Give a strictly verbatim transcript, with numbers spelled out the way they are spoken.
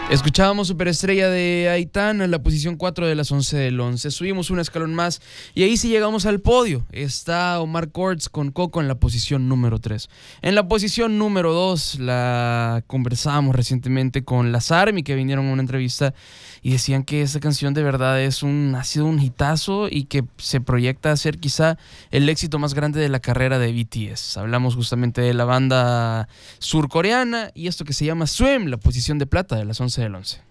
Escuchábamos Superestrella de Aitana en la posición cuatro de las once del once. Subimos un escalón más y ahí sí llegamos al podio. Está Omar Courtz con Coco en la posición número tres. En la posición número dos la conversábamos recientemente con las ARMY, que vinieron a una entrevista y decían que esta canción de verdad es un, ha sido un hitazo y que se proyecta a ser quizá el éxito más grande de la carrera de B T S. Hablamos justamente de la banda surcoreana y esto que se llama Swim, la posición de plata de las once del once.